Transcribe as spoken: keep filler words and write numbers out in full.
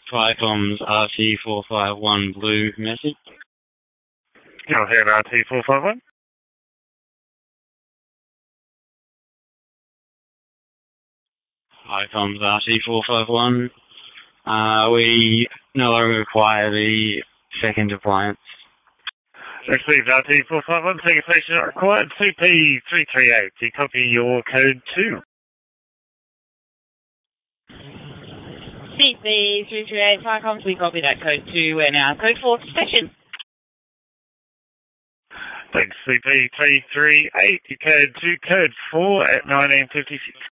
Viacom's R T four five one blue message. Go ahead, R T four five one. Viacom's R T four five one. Uh, we no longer require the second appliance. Received R T four five one, second station not required, C P three three eight. Do you copy your code two? C P three three eight, Viacom, we copy that code two. We're now code four to station. Thanks, C P three three eight. You code two, code four at nineteen fifty-six.